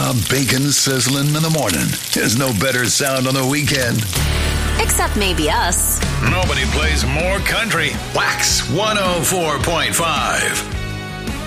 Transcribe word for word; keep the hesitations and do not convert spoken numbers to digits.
Uh, bacon sizzling in the morning. There's no better sound on the weekend. Except maybe us. Nobody plays more country. Wax one oh four point five.